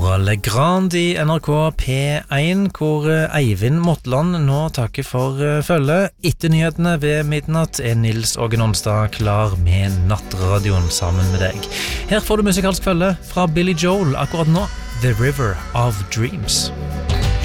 Nora Legrand i NRK P1, hvor Eivind Motland nå takker for følge. Etter nyhetene ved midnatt Nils Åge Nonstad klar med nattradioen sammen med deg. Her får du musikalsk følge fra Billy Joel akkurat nå, The River of Dreams.